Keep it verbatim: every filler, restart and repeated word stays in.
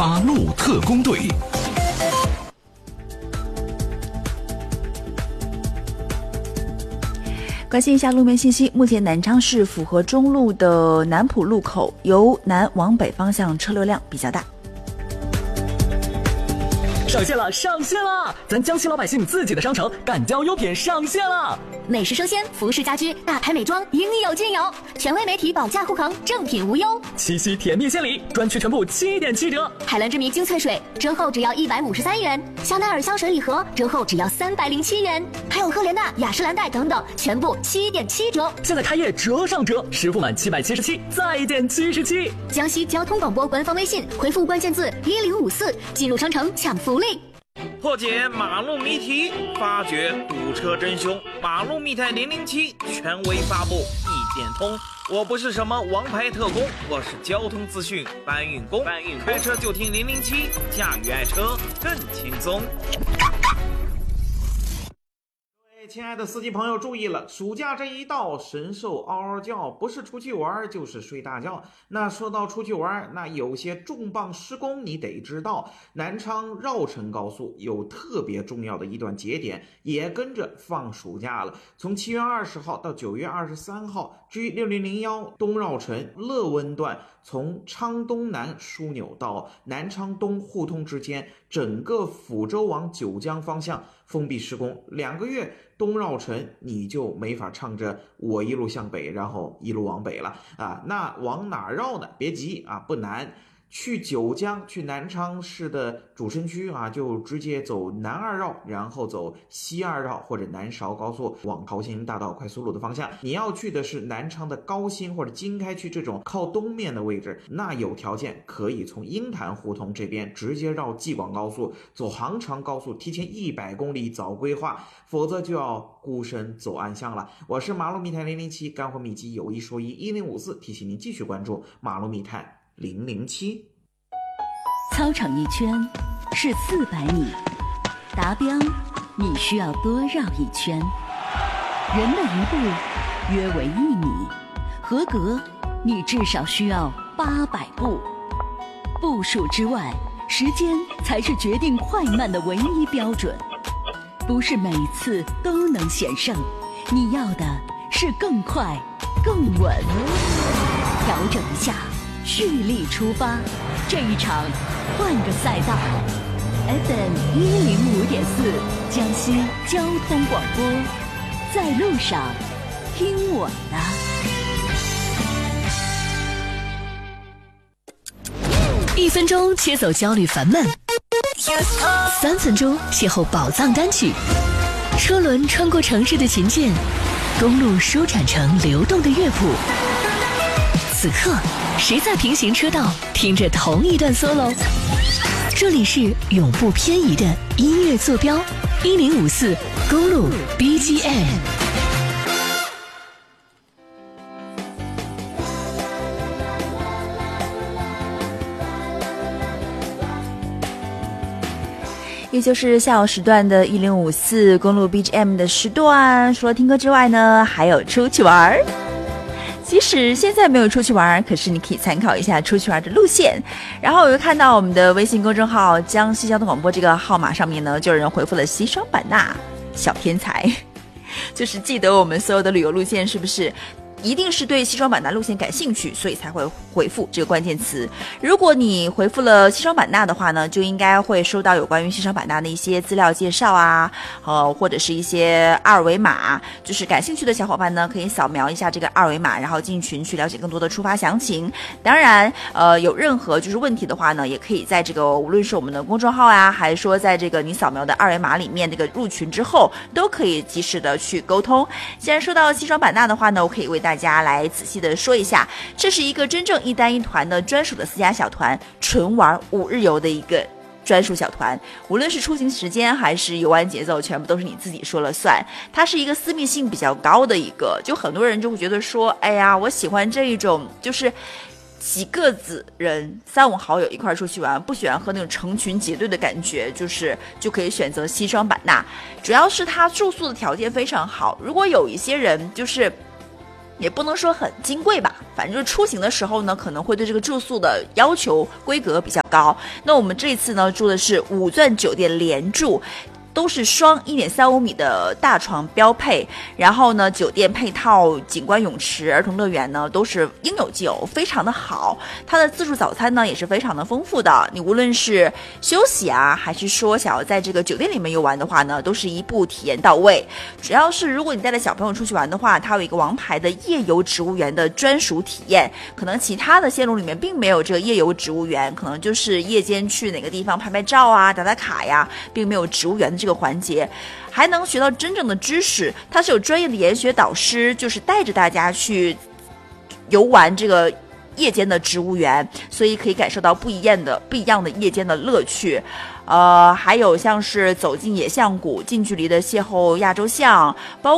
马路特工队。 关心一下路面信息，目前南昌市府河中路的南浦路口由南往北方向车流量比较大。 上线了，上线了！咱江西老百姓自己的商城敢交优品上线了。 美食生鲜、服饰家居、大牌美妆，应有尽有。权威媒体保驾护航，正品无忧。 七夕甜蜜献礼，专区全部七点七折。 海蓝之谜精粹水折后只要一百五十三元，香奈儿香水礼盒折后只要三百零七元，还有赫莲娜、雅诗兰黛等等，全部七点七折。 现在开业折上折，实付满七百七十七，再减七十七。 江西交通广播官方微信回复关键字一零五四，进入商城抢福利。 破解马路谜题，发掘堵车真凶。马路密探零零七权威发布，一点通。我不是什么王牌特工，我是交通资讯搬运工。搬运开车就听零零七，驾驭爱车更轻松。亲爱的司机朋友注意了，暑假这一到，神兽嗷嗷叫，不是出去玩就是睡大觉。那说到出去玩，那有些重磅施工你得知道。南昌绕城高速有特别重要的一段节点，也跟着放暑假了。从七月二十号到九月二十三号 G 六零零一东绕城乐温段，从昌东南枢纽到南昌东互通之间，整个抚州往九江方向封闭施工，两个月东绕城你就没法唱着我一路向北，然后一路往北了啊。那往哪绕呢？别急啊，不难。去九江，去南昌市的主城区啊，就直接走南二绕，然后走西二绕或者南韶高速往桃兴大道快速路的方向。你要去的是南昌的高新或者经开区这种靠东面的位置，那有条件可以从鹰潭胡同这边直接绕济广高速，走杭长高速，提前一百公里早规划，否则就要孤身走暗巷了。我是马路密探零零七，干货秘籍有一说一，一零五四提醒您继续关注马路密探零零七。 操场一圈是四百米，达标你需要多绕一圈。人的一步约为一米，合格你至少需要八百步。步数之外，时间才是决定快慢的唯一标准。不是每次都能险胜，你要的是更快更稳。调整一下，蓄力出发，这一场换个赛道。 F M 一零五点四，江西交通广播，在路上听我的。 一分钟切走焦虑烦闷，三分钟邂逅宝藏单曲，车轮穿过城市的琴键，公路舒展成流动的乐谱。此刻，谁在平行车道听着同一段 solo？ 这里是永不偏移的音乐坐标，一零五四公路 B G M。 也就是下午时段的一零五四公路 B G M 的时段，除了听歌之外呢，还有出去玩。即使现在没有出去玩，可是你可以参考一下出去玩的路线。然后我又看到我们的微信公众号江西交通广播这个号码上面呢，就有人回复了西双版纳小天才，就是记得我们所有的旅游路线是不是一定是对西双版纳路线感兴趣，所以才会回复这个关键词。如果你回复了西双版纳的话呢，就应该会收到有关于西双版纳的一些资料介绍啊，呃，或者是一些二维码。就是感兴趣的小伙伴呢，可以扫描一下这个二维码，然后进群去了解更多的出发详情。当然，呃，有任何就是问题的话呢，也可以在这个无论是我们的公众号啊，还是说在这个你扫描的二维码里面这个入群之后，都可以及时的去沟通。既然说到西双版纳的话呢，我可以为大家大家来仔细的说一下，这是一个真正一单一团的专属的私家小团，纯玩五日游的一个专属小团，无论是出行时间还是游玩节奏，全部都是你自己说了算。它是一个私密性比较高的一个，就很多人就会觉得说，哎呀，我喜欢这一种就是几个子人三五好友一块出去玩，不喜欢和那种成群结队的感觉，就是就可以选择西双版纳。主要是它住宿的条件非常好，如果有一些人就是也不能说很金贵吧，反正就是出行的时候呢，可能会对这个住宿的要求规格比较高。那我们这一次呢住的是五钻酒店联住，都是双 一点三五米的大床标配，然后呢酒店配套景观泳池、儿童乐园呢都是应有尽有，非常的好。它的自助早餐呢也是非常的丰富的，你无论是休息啊，还是说想要在这个酒店里面游玩的话呢，都是一步体验到位。主要是如果你带着小朋友出去玩的话，它有一个王牌的夜游植物园的专属体验，可能其他的线路里面并没有这个夜游植物园，可能就是夜间去哪个地方拍拍照啊、打打卡呀，并没有植物园的这个环节。还能学到真正的知识，它是有专业的研学导师，就是带着大家去游玩这个夜间的植物园，所以可以感受到不一样的不一样的夜间的乐趣。呃，还有像是走进野象谷，近距离的邂逅亚洲象，包